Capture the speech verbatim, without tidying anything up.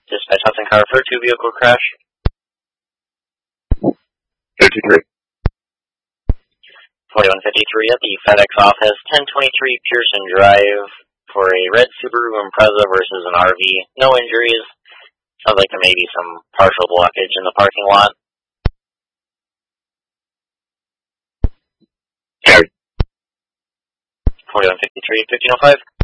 Dispatch Hudson car for two vehicle crash. fifty-three. forty-one fifty-three at the FedEx office, ten twenty-three Pearson Drive, for a red Subaru Impreza versus an R V. No injuries. Sounds like there may be some partial blockage in the parking lot. Carried. forty-one fifty-three, fifteen oh five.